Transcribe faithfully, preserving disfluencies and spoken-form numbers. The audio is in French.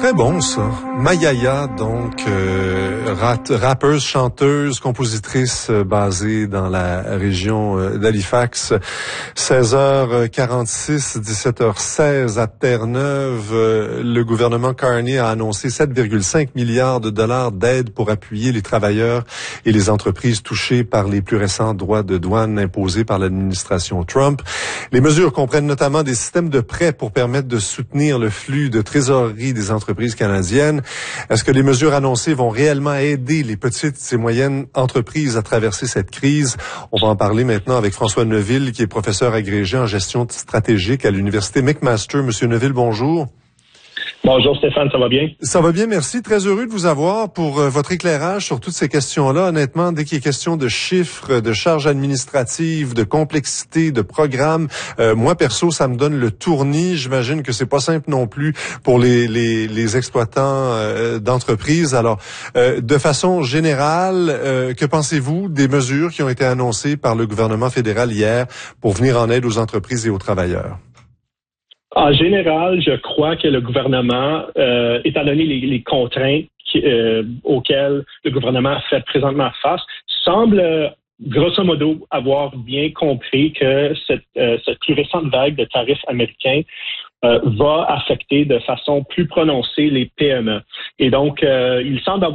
Très bon, ça. Mayaya, donc, euh, rat, rappeuse, chanteuse, compositrice euh, basée dans la région euh, d'Halifax. seize heures quarante-six, dix-sept heures seize à Terre-Neuve. Euh, le gouvernement Carney a annoncé sept virgule cinq milliards de dollars d'aide pour appuyer les travailleurs et les entreprises touchées par les plus récents droits de douane imposés par l'administration Trump. Les mesures comprennent notamment des systèmes de prêts pour permettre de soutenir le flux de trésorerie des entreprises canadiennes. Est-ce que les mesures annoncées vont réellement aider les petites et moyennes entreprises à traverser cette crise? On va en parler maintenant avec François Neuville, qui est professeur agrégé en gestion stratégique à l'Université McMaster. Monsieur Neuville, bonjour. Bonjour Stéphane, ça va bien? Ça va bien, merci. Très heureux de vous avoir pour euh, votre éclairage sur toutes ces questions-là. Honnêtement, dès qu'il est question de chiffres, de charges administratives, de complexité, de programmes, euh, moi perso, ça me donne le tournis. J'imagine que c'est pas simple non plus pour les les, les exploitants euh, d'entreprises. Alors, euh, de façon générale, euh, que pensez-vous des mesures qui ont été annoncées par le gouvernement fédéral hier pour venir en aide aux entreprises et aux travailleurs? En général, je crois que le gouvernement, euh, étant donné les, les contraintes qui, euh, auxquelles le gouvernement fait présentement face, semble euh, grosso modo avoir bien compris que cette, euh, cette plus récente vague de tarifs américains euh, va affecter de façon plus prononcée les P M E. Et donc, euh, il semble avoir